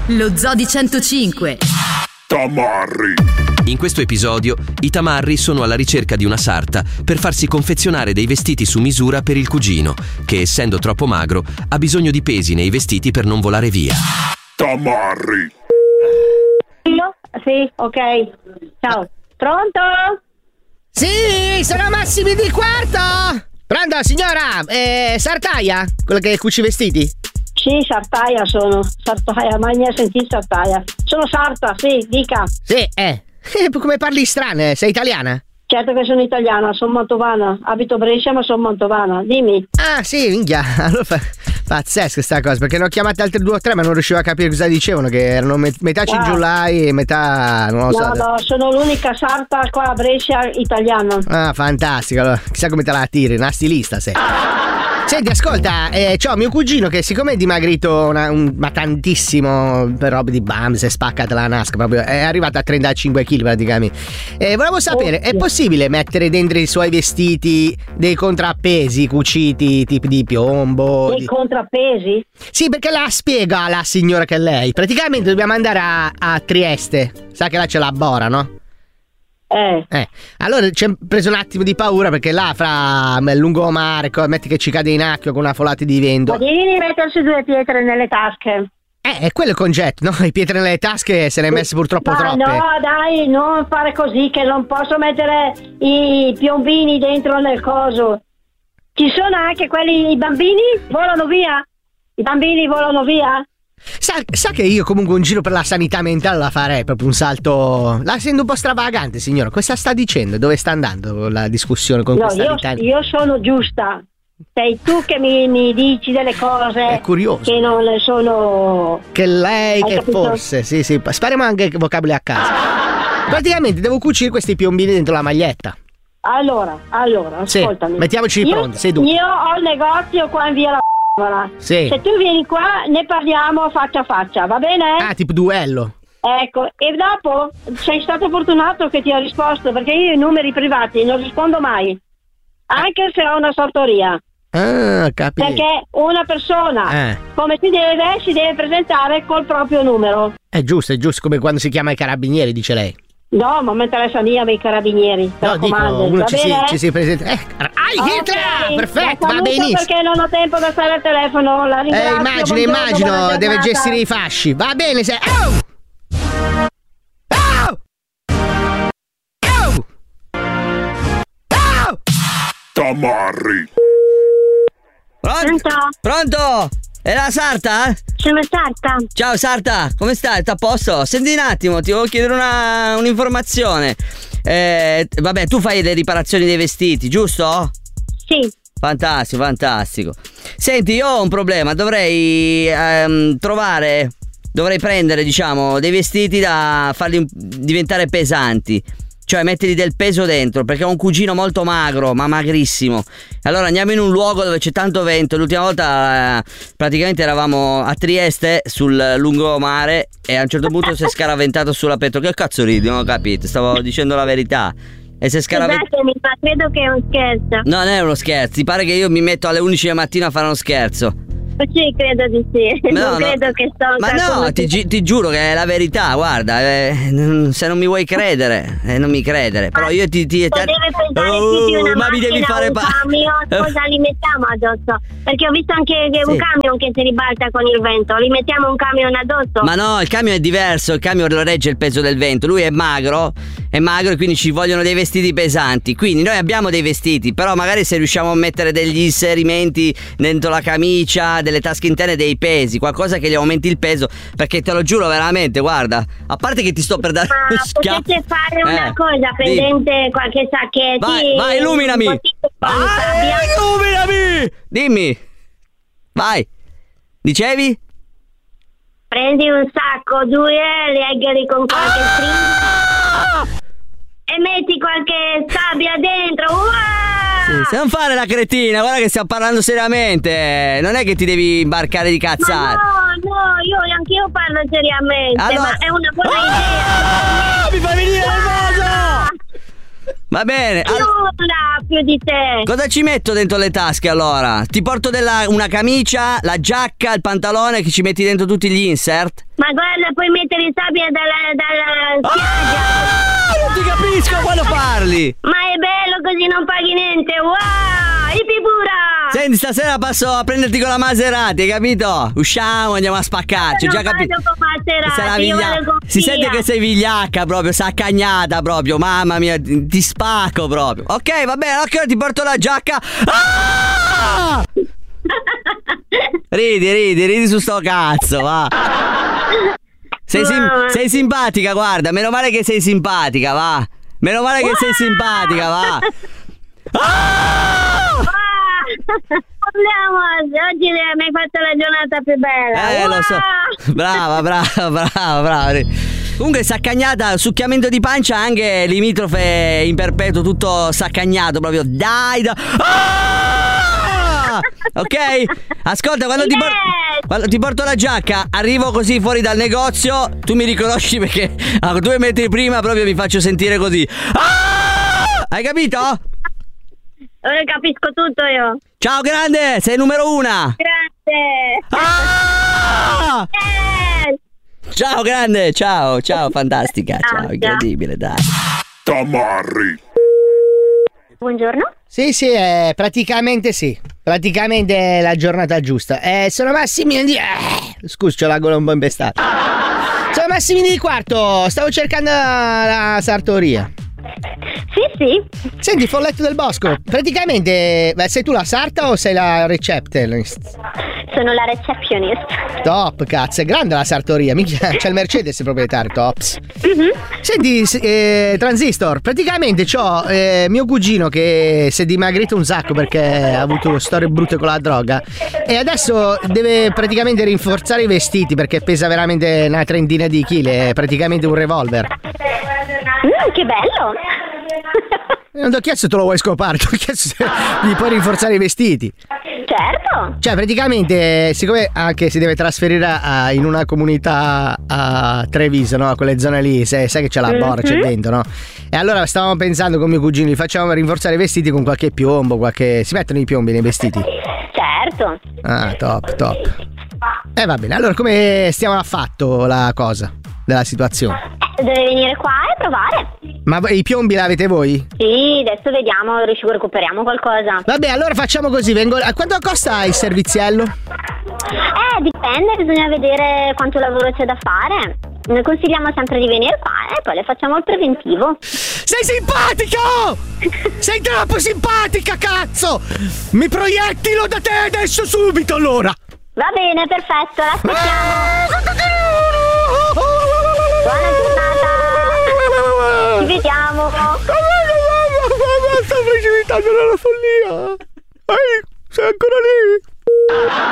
Lo Zoo di 105. Tamarri. In questo episodio i tamarri sono alla ricerca di una sarta per farsi confezionare dei vestiti su misura per il cugino, che essendo troppo magro ha bisogno di pesi nei vestiti per non volare via. Tamarri. Sì, ok. Ciao. Pronto? Sì, sono Massimi di Quarto. Pronto, signora? Sartaia? Quella che cuci i vestiti? Sì, Sartaia sono. Sartaia, ma mi ha sentito Sartaia. Sono sarta, sì, dica. Sì, come parli strano, sei italiana? Certo che sono italiana, sono mantovana. Abito a Brescia, ma sono mantovana. Dimmi. Ah, sì, minchia. Allora pazzesca sta cosa, perché ne ho chiamate altre 2 o 3, ma non riuscivo a capire cosa dicevano, che erano metà cinghiolai e metà non lo so. No, sono l'unica sarta qua a Brescia italiana. Ah, fantastico. Allora, chissà come te la tiri, una stilista sei. Senti, ascolta, c'ho mio cugino che siccome è dimagrito ma tantissimo per robe di bam, si è spaccata la nasca, proprio è arrivato a 35 kg praticamente. Volevo sapere, è possibile mettere dentro i suoi vestiti dei contrappesi cuciti tipo di piombo? Dei contrappesi? Sì, perché la spiega la signora che è lei. Praticamente dobbiamo andare a Trieste, sa che là c'è la Bora, no? Allora ci ho preso un attimo di paura perché là fra il lungomare, metti che ci cade in acqua con una folata di vento. Ma devi mettersi 2 pietre nelle tasche. È quello il concetto, no? Le pietre nelle tasche se ne è messe purtroppo troppe. No, dai, non fare così, che non posso mettere i piombini dentro nel coso. Ci sono anche quelli, i bambini volano via. I bambini volano via. Sa che io comunque un giro per la sanità mentale la farei, proprio un salto. La sento un po' stravagante, signora. Cosa sta dicendo? Dove sta andando la discussione con questa vita? Io sono giusta. Sei tu che mi dici delle cose. È curioso. Che non le sono. Che lei, hai che capito? forse. Sì, spariamo anche vocaboli a casa. Praticamente devo cucire questi piombini dentro la maglietta. Allora, ascoltami. Sì, mettiamoci pronti, sei tu. Io ho il negozio qua in via la. Sì. Se tu vieni qua ne parliamo faccia a faccia, va bene? Ah, tipo duello. Ecco, e dopo sei stato fortunato che ti ho risposto, perché io i numeri privati non rispondo mai, anche se ho una sartoria. Ah, capito. Perché una persona come si deve presentare col proprio numero. È giusto, come quando si chiama i carabinieri, dice lei. No, ma mi interessa mica i carabinieri. No, dico, uno ci si presenta. Okay, perfetto, va benissimo. Perché non ho tempo da stare al telefono. La ringrazio. Immagino, deve gestire i fasci. Va bene, se. Tamarri. Pronto? È la Sarta? Sono Sarta. Ciao Sarta, come stai? Sta a posto? Senti un attimo, ti volevo chiedere un'informazione. Vabbè, tu fai le riparazioni dei vestiti, giusto? Sì. Fantastico. Senti, io ho un problema, dovrei prendere, diciamo, dei vestiti da farli diventare pesanti. Cioè mettergli del peso dentro, perché ho un cugino molto magro, ma magrissimo. Allora andiamo in un luogo dove c'è tanto vento. L'ultima volta praticamente eravamo a Trieste sul lungomare e a un certo punto si è scaraventato sulla petto. Che cazzo ridi? Non ho capito, stavo dicendo la verità. E si è Scusatemi, ma credo che è un scherzo. No, non è uno scherzo, ti pare che io mi metto alle 11 del mattino a fare uno scherzo? Sì, credo di sì. Non credo che sto. Ma no, ti giuro che è la verità, guarda, se non mi vuoi credere, non mi credere. Però io ti deve pensare più di una ma mi devi fare camion, cosa li mettiamo addosso? Perché ho visto anche un camion che si ribalta con il vento. Li mettiamo un camion addosso? Ma no, il camion è diverso, il camion lo regge il peso del vento. Lui è magro e quindi ci vogliono dei vestiti pesanti. Quindi noi abbiamo dei vestiti, però magari se riusciamo a mettere degli inserimenti dentro la camicia, delle tasche interne, dei pesi, qualcosa che gli aumenti il peso, perché te lo giuro veramente, guarda, a parte che ti sto per dare uno schiaffo. Potete fare una cosa, prendete qualche sacchetto. Vai, illuminami. Illuminami. Dimmi. Vai. Dicevi? Prendi un sacco, 2, legali con qualche stringa e metti qualche sabbia dentro. Se non fare la cretina, guarda che stiamo parlando seriamente. Non è che ti devi imbarcare di cazzate. No, anch'io parlo seriamente. Allora, ma è una buona idea. Mi fai venire nervoso! Va bene. Nulla più di te. Cosa ci metto dentro le tasche allora? Ti porto una camicia, la giacca, il pantalone che ci metti dentro tutti gli insert? Ma guarda, puoi mettere in sabbia dalla spiaggia. Non ti capisco quando parli. Ma è bello così, non paghi niente. Wow, ipi pura. Senti, stasera passo a prenderti con la Maserati, hai capito? Usciamo, andiamo a spaccarci, ho già capito. Si sente che sei vigliacca proprio, saccagnata proprio, mamma mia, ti spacco proprio. Ok, va bene, allora ti porto la giacca. Ah! Ridi su sto cazzo, va. Sei simpatica, guarda, meno male che sei simpatica, va. Meno male che sei simpatica, va. Ah! Andiamo, oggi mi hai fatto la giornata più bella. Lo so. Brava. Comunque saccagnata, succhiamento di pancia anche limitrofe in perpetuo, tutto saccagnato proprio. Dai. Ok? Ascolta, quando ti porto la giacca, arrivo così fuori dal negozio, tu mi riconosci perché a 2 metri prima proprio mi faccio sentire così. Hai capito? Ora capisco tutto io. Ciao grande, sei numero 1. Grazie. Ciao grande, ciao, fantastica, ciao, incredibile, dai. Tamarri. Buongiorno. Sì, praticamente sì. Praticamente è la giornata giusta. Sono Massimiliano di... Scusa, c'ho la gola un po' impestata. Sono Massimiliano di Quarto, stavo cercando la sartoria. Sì. Senti, Folletto del Bosco, praticamente sei tu la sarta o sei la receptionist? Sono la receptionist. Top, cazzo, è grande la sartoria, minchia, c'è il Mercedes proprietario, tops. Senti, Transistor, praticamente c'ho mio cugino che si è dimagrito un sacco perché ha avuto storie brutte con la droga e adesso deve praticamente rinforzare i vestiti perché pesa veramente una trentina di chili, è praticamente un revolver. Che bello. Non ti ho chiesto se te lo vuoi scopare, ti ho chiesto se gli puoi rinforzare i vestiti. Certo. Cioè praticamente, siccome anche si deve trasferire in una comunità a Treviso, no? A quelle zone lì, sai che c'è la Bora, c'è dentro, no? E allora stavamo pensando con mio cugino, gli facciamo rinforzare i vestiti con qualche piombo, si mettono i piombi nei vestiti. Certo. Ah, top. Va bene, allora come stiamo affatto la cosa della situazione? Deve venire qua e provare. Ma i piombi l'avete voi? Sì, adesso vediamo, recuperiamo qualcosa. Vabbè, allora facciamo così, a quanto costa il serviziello? Dipende, bisogna vedere quanto lavoro c'è da fare. Noi consigliamo sempre di venire qua e poi le facciamo il preventivo. Sei simpatico! Sei troppo simpatica, cazzo! Mi proiettilo da te adesso subito, allora! Va bene, perfetto, l'aspettiamo. Buona giornata. Ci vediamo. Sto precipitando nella follia. Sei ancora lì?